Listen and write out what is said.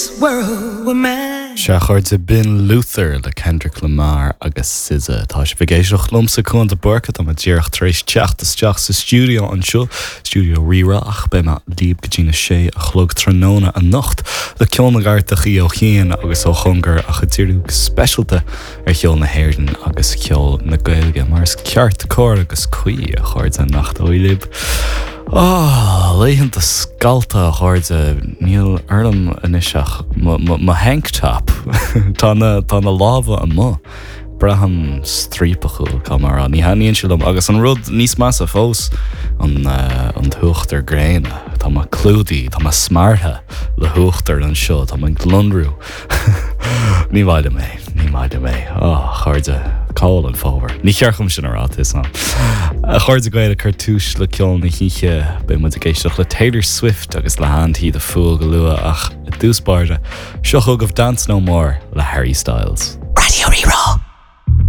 world with man. Se chuirde bin Luther le Kendrick Lamar agus SZA. Tá sé bhgéisiocht lomsa chun de burcad am a ddíireach trééis teachtasteach sa stúdio an seo, stúdio rira ach be ma líb go dtína sé a chlog tróna a nocht le ceanna gartach í ó chéan agus ó chungar a chutíirú specialte cheol na héirden agus ceol na gailge mars ceart cór agus cuí a chuirde a nacht ó lib. Léhann a scalta a chuirde níl arlam iniseach ma hanktop tá na lábha an mo braham strípachu camera ní haíonn silum agus an rud níos más a fós an thuachtar gréine tá ma clúdaí tá ma smarthe le thuachtar an seo tá man glunrú ní maidide mé chuirde cáil an fóbhar ní chearcham sin arát is ná a chuirde gaid a cartúis le ceol na híe be mu a géisteach le Taylor Swift agus le handí de fuil go lua ach dúspáirde seo thug of Dance No More le Harry Styles. Radio Rerá.